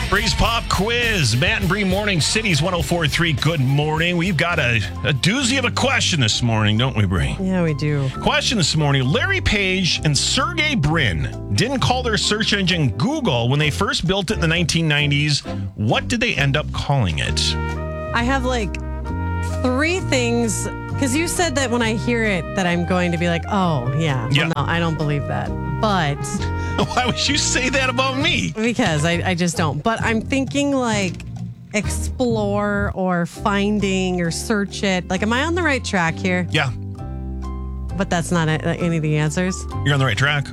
Breeze Pop Quiz. Matt and Bree Morning Cities 104.3. Good morning. We've got a doozy of a question this morning, don't we, Bree? Yeah, we do. Question this morning. Larry Page and Sergey Brin didn't call their search engine Google when they first built it in the 1990s. What did they end up calling it? I have like three things, because you said that when I hear it that I'm going to be like, oh, yeah. Well, no, I don't believe that. But why would you say that about me? Because I just don't. But I'm thinking like explore or finding or search it. Like, am I on the right track here? Yeah. But that's not any of the answers. You're on the right track.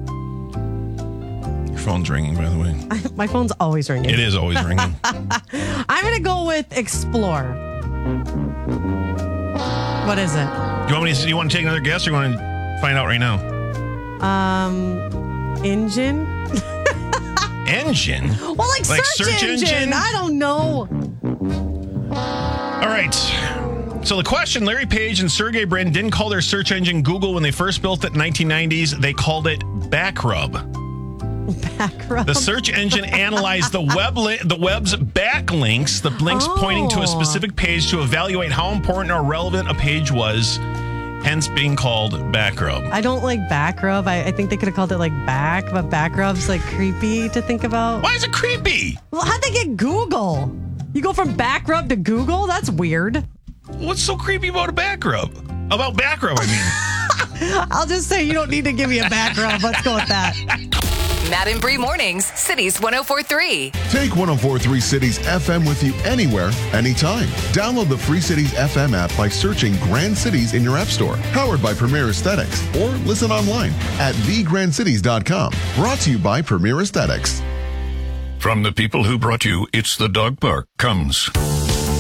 Your phone's ringing, by the way. My phone's always ringing. It is always ringing. I'm going to go with explore. What is it? Do you want to take another guess or you want to find out right now? Engine? Engine? Well, like search engine. I don't know. All right. So the question, Larry Page and Sergey Brin didn't call their search engine Google when they first built it in the 1990s. They called it Backrub. Backrub? The search engine analyzed the web's backlinks, the links pointing to a specific page to evaluate how important or relevant a page was, hence being called Backrub. I don't like Backrub. I think they could have called it like back, but Backrub's like creepy to think about. Why is it creepy? Well, how'd they get Google? You go from Backrub to Google? That's weird. What's so creepy about a Backrub? About Backrub, I mean. I'll just say you don't need to give me a Backrub. Let's go with that. Matt and Bree Mornings, Cities 104.3. Take 104.3 Cities FM with you anywhere, anytime. Download the free Cities FM app by searching Grand Cities in your app store. Powered by Premier Aesthetics. Or listen online at thegrandcities.com. Brought to you by Premier Aesthetics. From the people who brought you It's the Dog Park comes